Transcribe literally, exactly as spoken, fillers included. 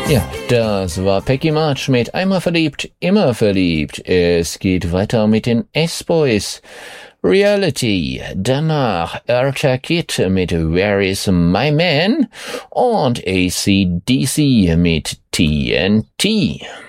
Ja, das war Peggy March mit Einmal verliebt, immer verliebt. Es geht weiter mit den S-Boys. Reality, danach Eartha Kitt mit Where is My Man und A C D C mit T N T.